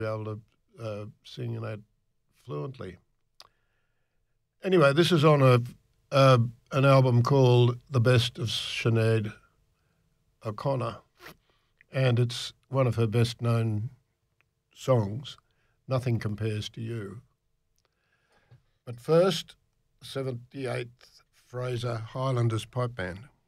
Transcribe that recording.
be able to sing that fluently. Anyway, this is on an album called The Best of Sinead O'Connor, and it's one of her best-known songs, Nothing Compares to You. But first, 78th Fraser Highlanders Pipe Band.